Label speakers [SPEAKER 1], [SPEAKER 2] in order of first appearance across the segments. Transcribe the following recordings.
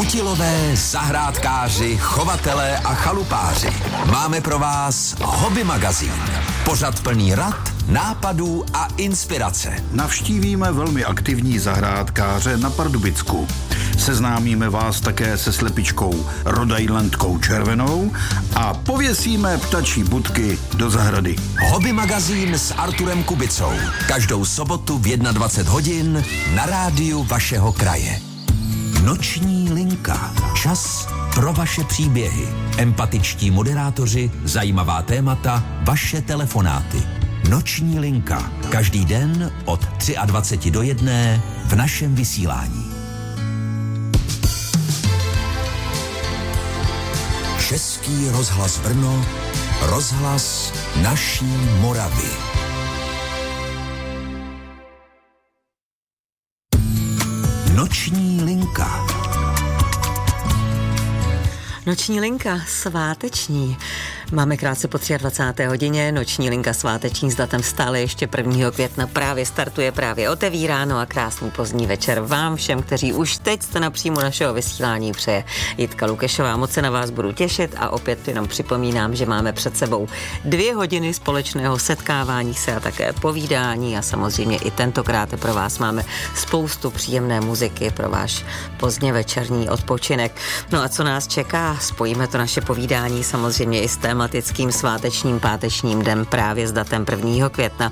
[SPEAKER 1] Kutilové, zahrádkáři, chovatelé a chalupáři. Máme pro vás Hobby magazín. Pořad plný rad, nápadů a inspirace.
[SPEAKER 2] Navštívíme velmi aktivní zahrádkáře na Pardubicku. Seznámíme vás také se slepičkou Rhode-Islandkou červenou a pověsíme ptačí budky do zahrady.
[SPEAKER 1] Hobby magazín s Arturem Kubicou. Každou sobotu v 21 hodin na rádiu vašeho kraje. Noční linka. Čas pro vaše příběhy. Empatičtí moderátoři, zajímavá témata, vaše telefonáty. Noční linka. Každý den od 23 do 1 v našem vysílání. Český rozhlas Brno, rozhlas naší Moravy. Noční linka.
[SPEAKER 3] Noční linka sváteční. Máme krátce po 23. hodině, noční linka sváteční s datem stále ještě 1. května právě startuje, právě otevírá, no a krásný pozdní večer vám všem, kteří už teď jste na příjmu našeho vysílání, přeje Jitka Lukešová. Moc se na vás budu těšit a opět jenom připomínám, že máme před sebou 2 hodiny společného setkávání se a také povídání a samozřejmě i tentokrát pro vás máme spoustu příjemné muziky pro váš pozdně večerní odpočinek. No a co nás čeká? Spojíme to naše povídání samozřejmě i s tematickým svátečním pátečním dnem právě s datem 1. května.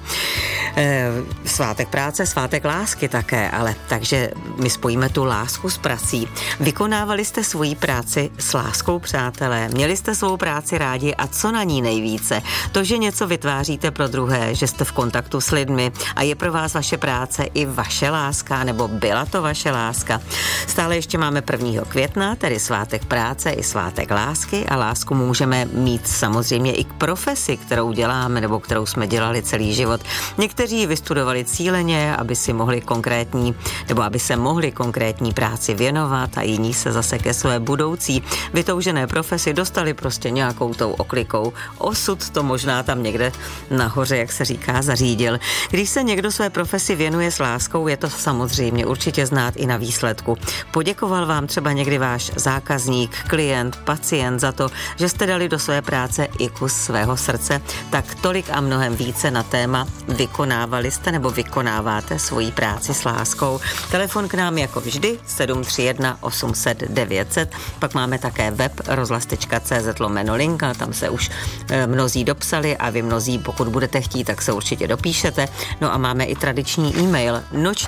[SPEAKER 3] Svátek práce, svátek lásky také, ale takže my spojíme tu lásku s prací. Vykonávali jste svoji práci s láskou, přátelé? Měli jste svou práci rádi a co na ní nejvíce? To, že něco vytváříte pro druhé, že jste v kontaktu s lidmi a je pro vás vaše práce i vaše láska, nebo byla to vaše láska. Stále ještě máme 1. května, tedy svátek práce i svátek lásky a lásku můžeme mít samozřejmě i k profesi, kterou děláme nebo kterou jsme dělali celý život. Někteří vystudovali cíleně, aby si mohli konkrétní nebo aby se mohli konkrétní práci věnovat a jiní se zase ke své budoucí vytoužené profesi dostali prostě nějakou tou oklikou. Osud to možná tam někde nahoře, jak se říká, zařídil. Když se někdo své profesi věnuje s láskou, je to samozřejmě určitě znát i na výsledku. Poděkoval vám třeba někdy váš zákazník, klient, pacient za to, že jste dali do své práce i kus svého srdce, tak tolik a mnohem více na téma vykonávali jste nebo vykonáváte svoji práci s láskou. Telefon k nám jako vždy 731 800 900, pak máme také web rozhlas.cz/linka, tam se už mnozí dopsali a vy mnozí, pokud budete chtít, tak se určitě dopíšete. No a máme i tradiční e-mail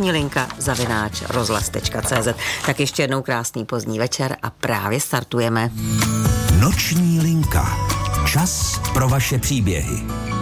[SPEAKER 3] nočnilinka@rozhlas.cz. Tak ještě jednou krásný pozdní večer a právě startujeme.
[SPEAKER 1] Noční linka. Čas pro vaše příběhy.